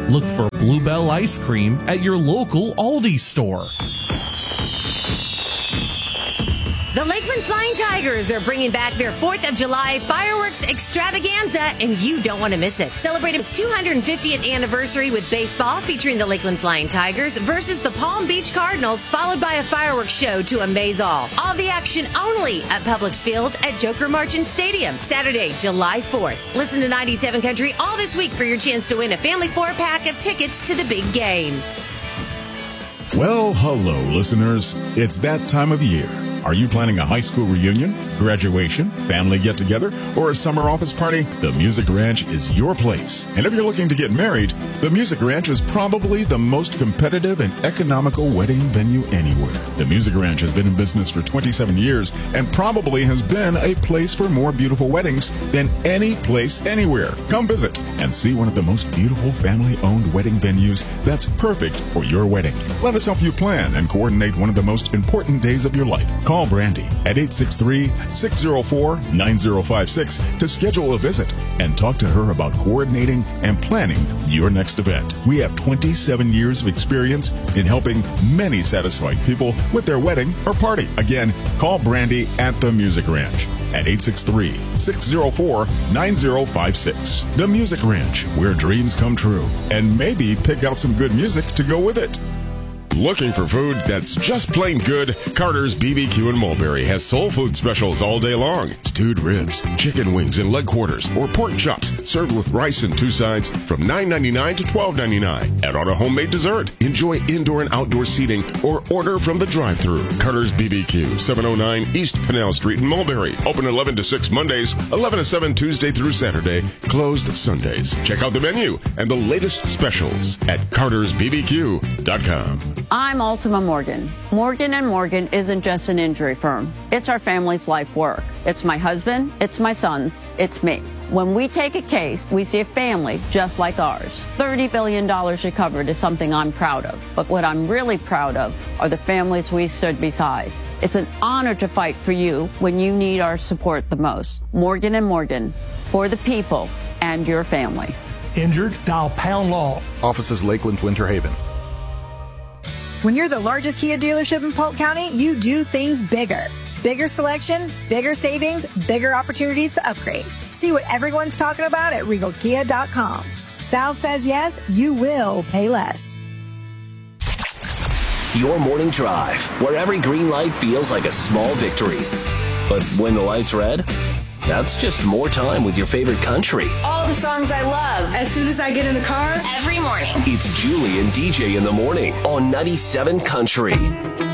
Look for Bluebell ice cream at your local Aldi store. The Lakeland Flying Tigers are bringing back their 4th of July fireworks extravaganza, and you don't want to miss it. Celebrate its 250th anniversary with baseball featuring the Lakeland Flying Tigers versus the Palm Beach Cardinals, followed by a fireworks show to amaze all. All the action only at Publix Field at Joker Marchant Stadium, Saturday, July 4th. Listen to 97 Country all this week for your chance to win a family 4-pack of tickets to the big game. Well, hello, listeners. It's that time of year. Are you planning a high school reunion, graduation, family get-together, or a summer office party? The Music Ranch is your place. And if you're looking to get married, the Music Ranch is probably the most competitive and economical wedding venue anywhere. The Music Ranch has been in business for 27 years and probably has been a place for more beautiful weddings than any place anywhere. Come visit and see one of the most beautiful family-owned wedding venues that's perfect for your wedding. Let us help you plan and coordinate one of the most important days of your life. Call Brandy at 863-604-9056 to schedule a visit and talk to her about coordinating and planning your next event. We have 27 years of experience in helping many satisfied people with their wedding or party. Again, call Brandy at the Music Ranch at 863-604-9056. The Music Ranch, where dreams come true. And maybe pick out some good music to go with it. Looking for food that's just plain good? Carter's BBQ in Mulberry has soul food specials all day long. Stewed ribs, chicken wings and leg quarters, or pork chops served with rice and 2 sides from $9.99 to $12.99. Add on a homemade dessert. Enjoy indoor and outdoor seating or order from the drive-thru. Carter's BBQ, 709 East Canal Street in Mulberry. Open 11 to 6 Mondays, 11 to 7 Tuesday through Saturday. Closed Sundays. Check out the menu and the latest specials at cartersbbq.com. I'm Ultima Morgan. Morgan & Morgan isn't just an injury firm. It's our family's life work. It's my husband, it's my sons, it's me. When we take a case, we see a family just like ours. $30 billion recovered is something I'm proud of. But what I'm really proud of are the families we stood beside. It's an honor to fight for you when you need our support the most. Morgan & Morgan, for the people and your family. Injured? Dial Pound Law. Offices Lakeland, Winter Haven. When you're the largest Kia dealership in Polk County, you do things bigger. Bigger selection, bigger savings, bigger opportunities to upgrade. See what everyone's talking about at RegalKia.com. Sal says yes, you will pay less. Your morning drive, where every green light feels like a small victory. But when the light's red, that's just more time with your favorite country. All the songs I love. As soon as I get in the car, every morning. It's Julie and DJ in the morning on 97 Country.